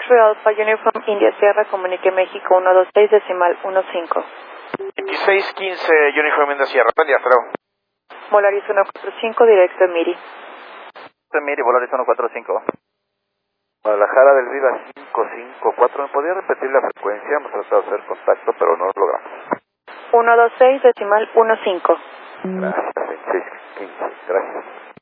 Foxtrot Alpha Uniform India Sierra, comunique México 126 decimal 15. 2615 Uniform India Sierra, buen día, hasta luego. Volaris 145, directo Miri. Miri, Volaris 145. Guadalajara del Viva 554, ¿me podría repetir la frecuencia? Hemos tratado de hacer contacto, pero no lo logramos. 126 decimal 15. Gracias, 2615, gracias.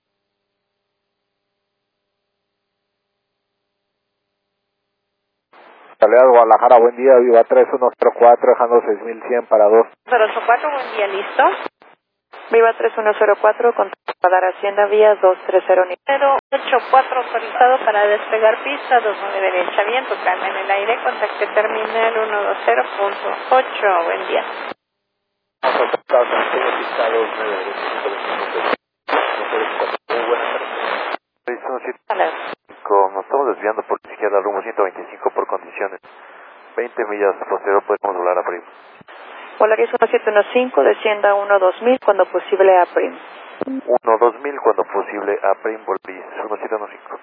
Calidad Guadalajara, buen día, Viva 3104, dejando 6100 para 2. 084, buen día, ¿listo? Viva 3104, con radar Hacienda, vía 230. 084, autorizado para despegar pista, 29 derecha, viento, calma en el aire, contacte terminal 120.8, buen día. Nos estamos desviando por la izquierda, rumbo 125 por condiciones. 20 millas posterior podemos volar a Prim. Volaris 1715, descienda 12000, cuando posible a Prim. 12000 cuando posible a Prim, Volaris 1715.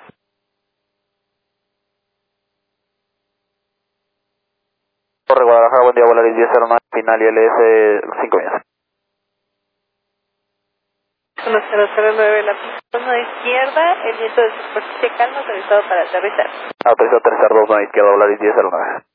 Torre Guadalajara, buen día, Volaris 1009, final ILS 5 millas. 1009, la pista 1 izquierda, el viento de superficie calma, autorizado para aterrizar. Autorizado a aterrizar 29 izquierda, Volaris 1009.